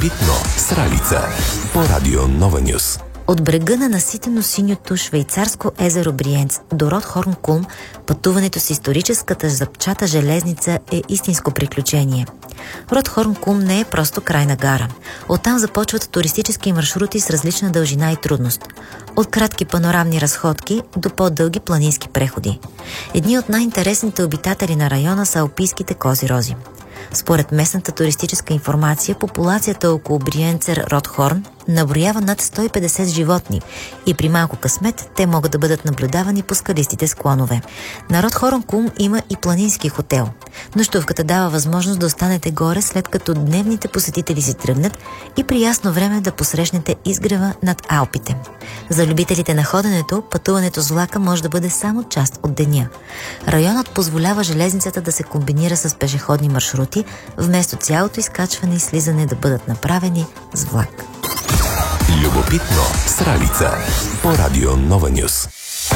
Любопитно с Ралица по Радио Нова Нюс. От брега на наситено синьото швейцарско езеро Бриенц до Ротхорн-Кулм пътуването с историческата запчата железница е истинско приключение. Ротхорн-Кулм не е просто крайна гара. Оттам започват туристически маршрути с различна дължина и трудност. От кратки панорамни разходки до по-дълги планински преходи. Едни от най-интересните обитатели на района са алпийските кози-рози. Според местната туристическа информация, популацията около Бриенцер Ротхорн наброява над 150 животни и при малко късмет те могат да бъдат наблюдавани по скалистите склонове. На Ротхорн-Кулм има и планински хотел. Нощувката дава възможност да останете горе, след като дневните посетители си тръгнат и при ясно време да посрещнете изгрева над Алпите. За любителите на ходенето, пътуването с влака може да бъде само част от деня. Районът позволява железницата да се комбинира с пешеходни маршрути, вместо цялото изкачване и слизане да бъдат направени с влак. Любопитно с Ралица по Радио Нова Нюс.